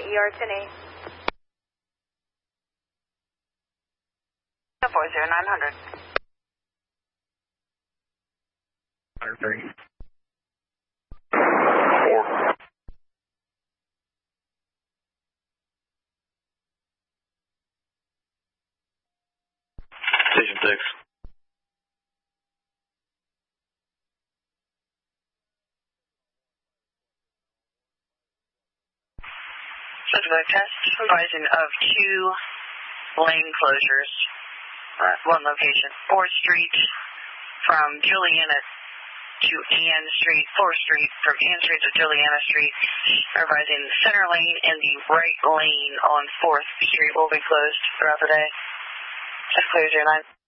ER 10A. 40900. 130. 4. Station 6. Subject test, advising of 2 lane closures at one location. 4th Street from Juliana to Ann Street, 4th Street from Ann Street to Juliana Street. Advising the center lane and the right lane on 4th Street will be closed throughout the day. Just clear 09.